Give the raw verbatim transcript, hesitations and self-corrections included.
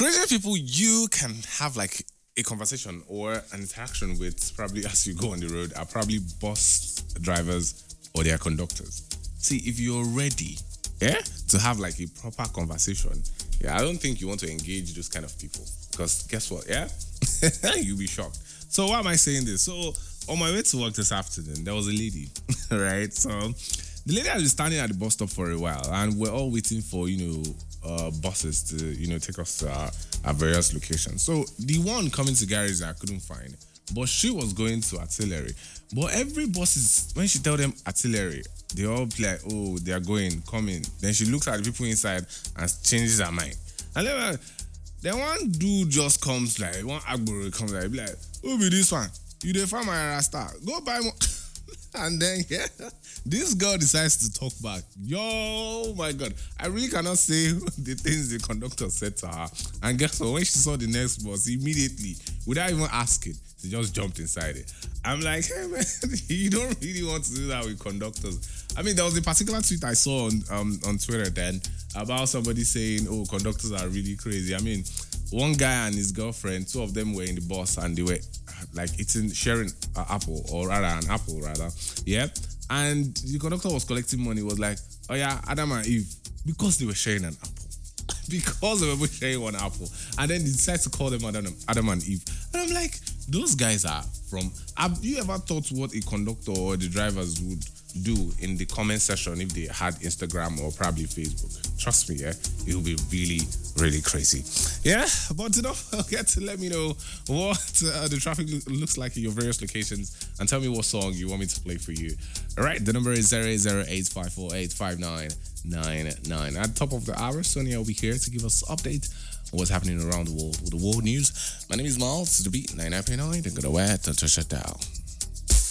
crazy people you can have like a conversation or an interaction with probably as you go on the road are probably bus drivers or their conductors. See, if you're ready, yeah, to have like a proper conversation, yeah, I don't think you want to engage those kind of people because guess what, yeah, you'll be shocked. So why am I saying this? So on my way to work this afternoon, there was a lady, right? So the lady has been standing at the bus stop for a while, and we're all waiting for you know uh, buses to you know take us to our, our various locations. So the one coming to garage I couldn't find, but she was going to artillery. But every bus is when she tell them artillery, they all be like, oh, they are going, coming. Then she looks at the people inside and changes her mind. And then, uh, then one dude just comes like one Agboro comes like, be like, who be this one? You dey find my Rasta? Go buy more. And then yeah, this girl decides to talk back. Yo, my God, I really cannot say the things the conductor said to her. And guess what? When she saw the next bus, immediately, without even asking, she just jumped inside it. I'm like, hey man, you don't really want to do that with conductors. I mean, there was a particular tweet I saw on um, on Twitter then about somebody saying, oh, conductors are really crazy. I mean, one guy and his girlfriend, two of them were in the bus and they were like eating, sharing an apple, or rather an apple, rather. Yeah. And the conductor was collecting money, was like, oh yeah, Adam and Eve, because they were sharing an apple. Because they were both sharing one apple. And then they decided to call them Adam, Adam and Eve. And I'm like, those guys are from, have you ever thought what a conductor or the drivers would do in the comment section if they had Instagram or probably Facebook? Trust me, yeah, it will be really, really crazy. Yeah, but don't forget to let me know what uh, the traffic lo- looks like in your various locations and tell me what song you want me to play for you. All right, the number is zero eight zero eight five four eight five nine nine nine. At the top of the hour, Sonia will be here to give us an update on what's happening around the world with the world news. My name is Miles, to the beat ninety-nine point nine. Don't go to where to touch it down.